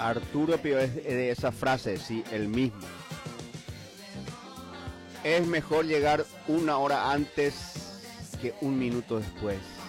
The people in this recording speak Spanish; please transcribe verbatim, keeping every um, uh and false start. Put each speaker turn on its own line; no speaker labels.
Arturo Pio es de esa frase, sí, el mismo. Es mejor llegar una hora antes que un minuto después.